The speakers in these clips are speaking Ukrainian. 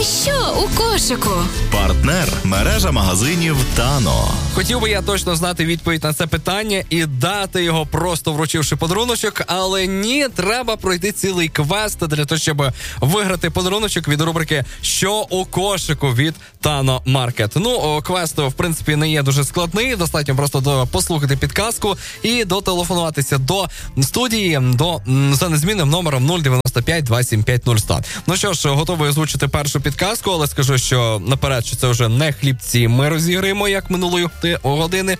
що у кошику? Партнер – мережа магазинів «Тано». Хотів би я точно знати відповідь на це питання і дати його, просто вручивши подаруночок, але ні, треба пройти цілий квест для того, щоб виграти подаруночок від рубрики «Що у кошику» від «Тано Маркет». Ну, квест, в принципі, не є дуже складний, достатньо просто послухати підказку і дотелефонуватися до студії за незмінним номером 095 275 0100. Ну що ж, готовий озвучити першу підказку, але скажу, що наперед, що це вже не хлібці ми розіграємо, як минулої години.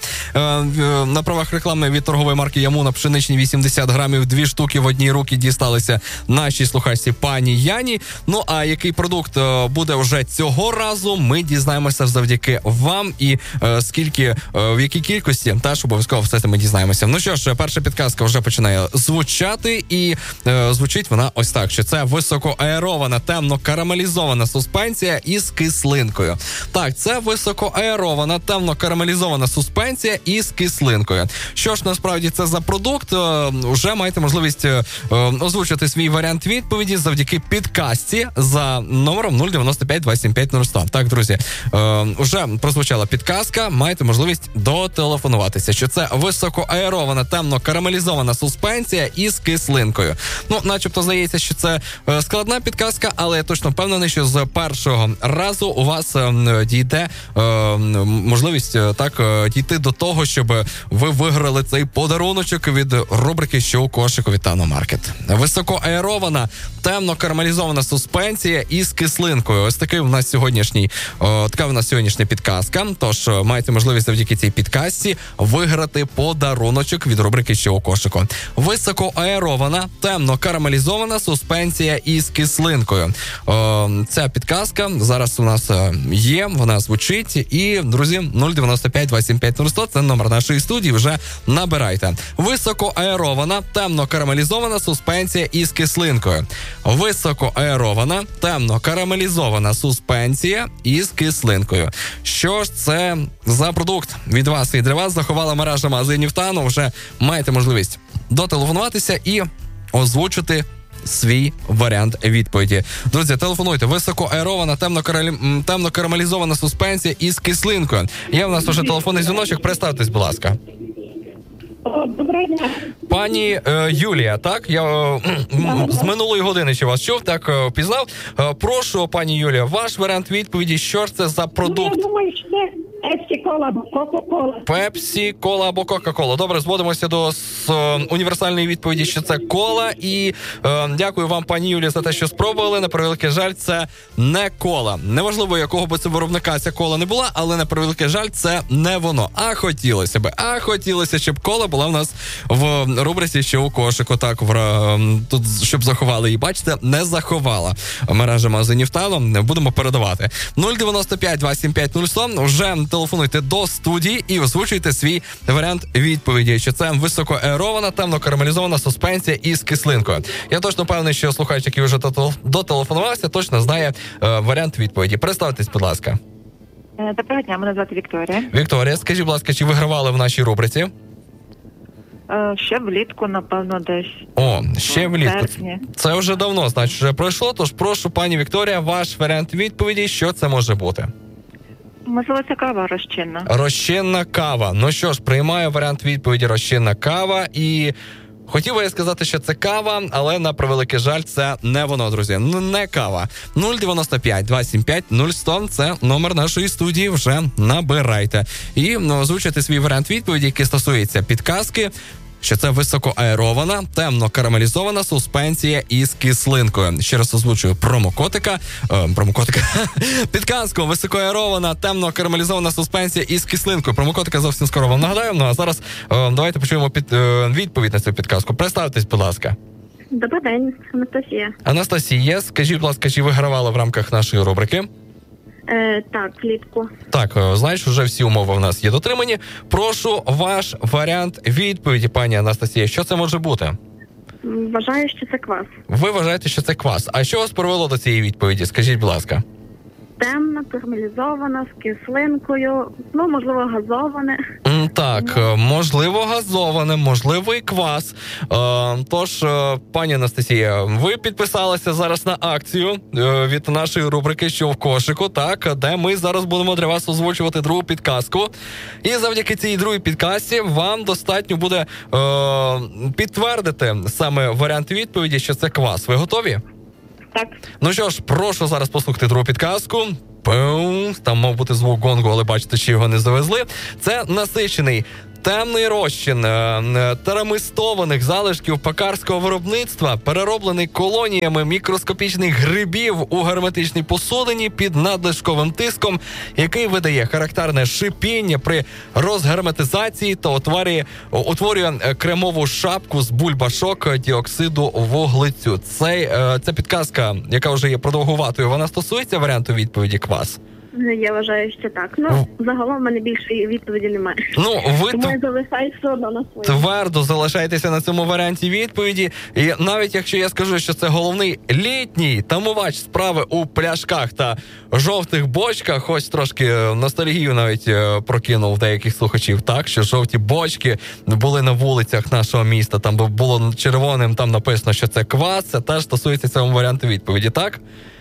На правах реклами від торгової марки Ямуна пшеничні 80 грамів, 2 штуки в одній руки дісталися нашій слухачці пані Яні. Ну, а який продукт буде вже цього разу, ми дізнаємося завдяки вам, і скільки, в якій кількості, теж обов'язково все це ми дізнаємося. Ну що ж, перша підказка вже починає звучати, і звучить вона ось так, що це високоаерована темно-карамелізована суспензія із кислинкою. Так, це високоаерована темно-карамелізована суспензія із кислинкою. Що ж насправді це за продукт? Вже маєте можливість озвучити свій варіант відповіді завдяки підказці за номером 095 275 0100. Так, друзі, вже прозвучала підказка, маєте можливість дотелефонуватися, що це високоаерована темно-карамелізована суспензія із кислинкою. Ну, начебто здається, що це складна підказка, але я точно впевнений, що з першого разу у вас дійде можливість дійти до того, щоб ви виграли цей подаруночок від рубрики «Що у кошику» від «Тано Маркет». Високоаерована темно-карамелізована суспензія із кислинкою. Ось така в нас сьогоднішня підказка. Тож маєте можливість завдяки цій підказці виграти подаруночок від рубрики «Що у кошику». Високоаерована темно-карамелізована суспензія із кислинкою. Ця підказка зараз у нас є, вона звучить. І, друзі, 095 275 0100 це номер нашої студії, вже набирайте. Високоаерована темно-карамелізована суспензія із кислинкою. Високоаерована темно-карамелізована суспензія із кислинкою. Що ж це за продукт від вас і для вас заховала мережа магазинів «Тано»? Вже маєте можливість дотелефонуватися і озвучити свій варіант відповіді. Друзі, телефонуйте. Високоаерована темно-карамелізована суспензія із кислинкою. Є в нас вже телефонний дзвіночок. Представтесь, будь ласка. Доброго дня. Пані Юлія, так? Я з минулої години ще вас чув, так пізнав. Прошу, пані Юлія, ваш варіант відповіді, що ж це за продукт? Я думаю, що це Пепсі-кола або Кока-кола. Пепсі-кола або Кока-кола. Добре, зводимося до універсальної відповіді, що це кола. І дякую вам, пані Юлія, за те, що спробували. На превеликий жаль, це не кола. Неважливо, якого би це виробника ця кола не була, але на превеликий жаль, це не воно. А хотілося, щоб кола була в нас в рубриці «Що у кошику». Так, тут, щоб заховали її. Бачите, не заховала мережа магазинів «Тано». Будемо передавати. 095 275 0100. Вже телефонуйте до студії і озвучуйте свій варіант відповіді, що це високоаерована темно-карамелізована суспензія із кислинкою. Я точно певний, що слухач, який вже дотелефонувався, точно знає варіант відповіді. Представтесь, будь ласка. Доброго дня, мене звати Вікторія. Вікторія, скажіть, будь ласка, чи вигравали в нашій рубриці? Ще влітку, напевно, десь. Ще влітку. Серпні. Це вже давно, значить, вже пройшло, тож прошу, пані Вікторія, ваш варіант відповіді, що це може бути? Можливо, це кава розчинна. Розчинна кава. Ну що ж, приймаю варіант відповіді розчинна кава. І хотів би я сказати, що це кава, але на превеликий жаль, це не воно, друзі. Не кава. 095 275 0100 це номер нашої студії, вже набирайте. І озвучуйте свій варіант відповіді, який стосується підказки, що це високоаерована темно-карамелізована суспензія із кислинкою. Ще раз озвучую промокотика. Підказку: високоаерована темно-карамелізована суспензія із кислинкою. Промокотика зовсім скоро вам нагадаю. Ну а зараз давайте почуємо відповідь на цю підказку. Представтесь, будь ласка. Добрий день, Анастасія. Анастасія, скажіть, будь ласка, чи вигравали в рамках нашої рубрики? Так, влітку. Так, знаєш, вже всі умови в нас є дотримані. Прошу ваш варіант відповіді, пані Анастасія. Що це може бути? Вважаю, що це квас. Ви вважаєте, що це квас. А що вас привело до цієї відповіді? Скажіть, будь ласка. темна, карамелізована, з кислинкою, ну, можливо, газоване. Так, можливо, газоване, можливо, і квас. Тож, пані Анастасія, ви підписалися зараз на акцію від нашої рубрики «Що в кошику», так, де ми зараз будемо для вас озвучувати другу підказку. І завдяки цій другій підказці вам достатньо буде підтвердити саме варіант відповіді, що це квас. Ви готові? Так. Ну що ж, прошу зараз послухати другу підказку. Пум, там мав бути звук гонгу, але бачите, що його не завезли. Це насичений темний розчин терамистованих залишків пекарського виробництва, перероблений колоніями мікроскопічних грибів у герметичній посудині під надлишковим тиском, який видає характерне шипіння при розгерметизації та утворює кремову шапку з бульбашок діоксиду вуглецю. Ця підказка, яка вже є продовгуватою, вона стосується варіанту відповіді квас? Я вважаю, що так. Ну, загалом в мене більшої відповіді немає. Ну, Тому я залишаюсь все одно на своєму. Твердо залишайтеся на цьому варіанті відповіді. І навіть якщо я скажу, що це головний літній тамувач справи у пляшках та жовтих бочках, хоч трошки ностальгію навіть прокинув деяких слухачів, так, що жовті бочки були на вулицях нашого міста, там було червоним, там написано, що це квас, це теж стосується цього варіанту відповіді, так?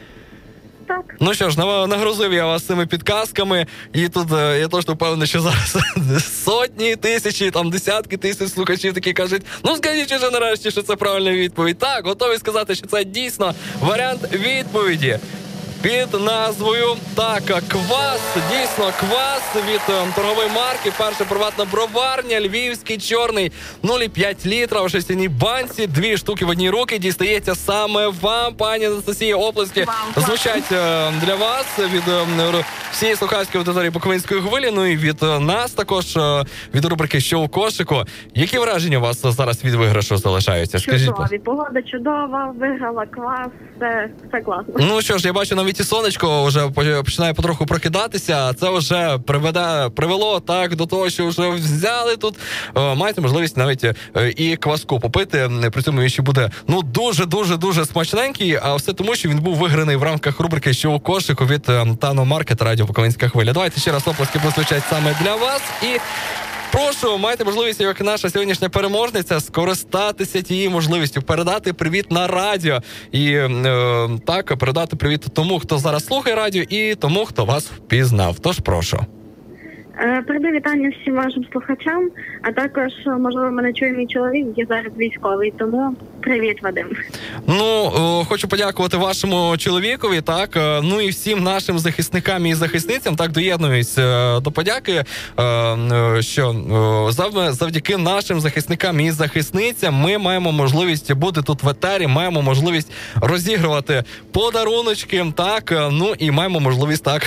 Так. Ну що ж, нагрузив я вас цими підказками, і тут я точно впевнений, що зараз сотні, тисячі, там десятки тисяч слухачів такі кажуть, ну скажіть уже нарешті, що це правильна відповідь. Так, готові сказати, що це дійсно варіант відповіді. Під назвою, так, квас, дійсно квас від торгової марки, перша приватна броварня, львівський чорний, 0,5 літра у жестяній банці, 2 штуки в одній руки, дістається саме вам, пані Анастасія, оплески звучать для вас від всієї слухацької аудиторії Буковинської хвилі, ну і від нас також, від рубрики «Що у кошику». Які враження у вас зараз від виграшу залишаються? Чудові, погода чудова, виграла квас, все класно. Ну що ж, я бачу, навіть і сонечко вже починає потроху прокидатися, це вже привело так до того, що вже взяли тут, маєте можливість навіть і кваску попити, при цьому він ще буде, ну, дуже смачненький, а все тому, що він був виграний в рамках рубрики «Що у кошику» від Тано Маркет, радіо Буковинська хвиля. Давайте ще раз оплески прозвучать саме для вас і прошу, маєте можливість, як наша сьогоднішня переможниця, скористатися тією можливістю, передати привіт на радіо. І так, передати привіт тому, хто зараз слухає радіо, і тому, хто вас впізнав. Тож прошу. Передаю вітання всім вашим слухачам, а також, можливо, мене чує мій чоловік, я зараз військовий, тому привіт, Вадим. Ну, хочу подякувати вашому чоловікові, так, ну і всім нашим захисникам і захисницям, так, доєднуюсь до подяки, що завдяки нашим захисникам і захисницям ми маємо можливість бути тут в етері, маємо можливість розігрувати подаруночки, так, ну і маємо можливість так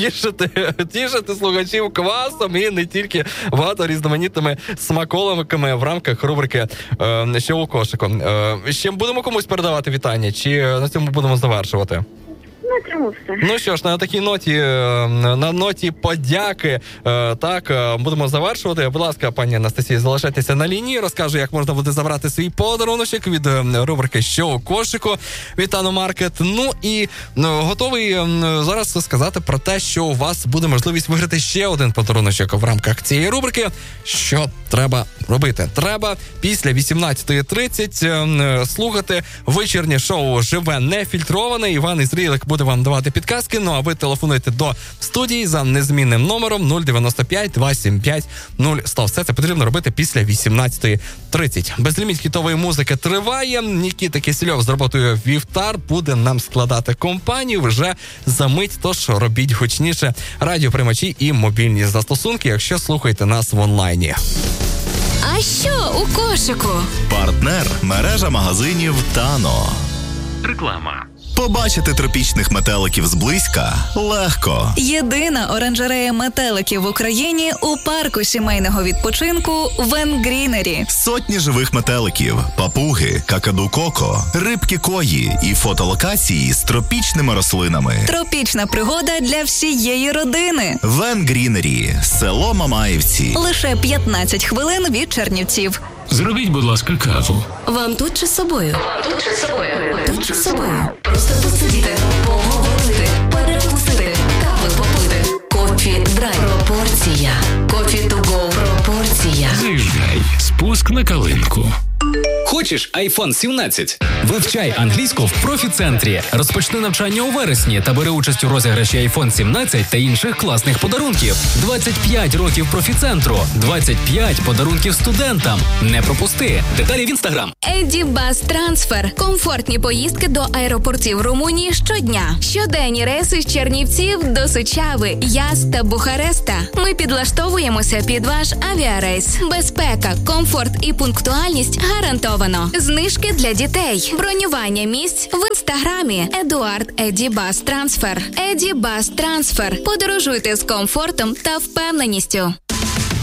тішити слухачів квасом і не тільки багато різноманітними смаколиками в рамках рубрики «Що у кошику». Ще будемо комусь передавати вітання, чи на цьому будемо завершувати? На цьому все. Ну що ж, на такій ноті, на ноті подяки, так, будемо завершувати. Будь ласка, пані Анастасія, залишайтеся на лінії, розкажу, як можна буде забрати свій подаруночок від рубрики «Що у кошику» від Тано Маркет. Ну і готовий зараз сказати про те, що у вас буде можливість виграти ще один подаруночок в рамках цієї рубрики. Що треба робити? Треба після 18:30 слухати вечірнє шоу «Живе нефільтроване». Іван із Рілик буде вам давати підказки, ну а ви телефонуйте до студії за незмінним номером 095 275 0100. Все це потрібно робити після 18:30. Безліміт хітової музики триває. Нікіта Кисельов з роботою «Вівтар» буде нам складати компанію вже за мить, тож робіть гучніше радіоприймачі і мобільні застосунки, якщо слухаєте нас в онлайні. А що у кошику? Партнер – мережа магазинів «Тано». Реклама. Побачити тропічних метеликів зблизька легко. Єдина оранжерея метеликів в Україні у парку сімейного відпочинку Вен Грінері. Сотні живих метеликів, папуги, какаду-коко, рибки-кої і фотолокації з тропічними рослинами. Тропічна пригода для всієї родини. Вен Грінері, село Мамаївці. Лише 15 хвилин від Чернівців. Зробіть, будь ласка, каву. Вам тут чи з собою? Тут чи з собою? Тут чи з собою? Просто посидіти, поговорити, перекусити. Хочеш iPhone 17? Вивчай англійську в профі-центрі. Розпочни навчання у вересні та бери участь у розіграші iPhone 17 та інших класних подарунків. 25 років профі-центру. 25 подарунків студентам. Не пропусти. Деталі в Instagram. Еді Бас Трансфер. Комфортні поїздки до аеропортів Румунії щодня. Щоденні рейси з Чернівців до Сучави, Яз та Бухареста. Ми підлаштовуємося під ваш авіарейс. Безпека, комфорт і пунктуальність гарантовано. Знижки для дітей. Бронювання місць в інстаграмі. Едуард Еді Бас Трансфер. Еді Бас Трансфер. Подорожуйте з комфортом та впевненістю.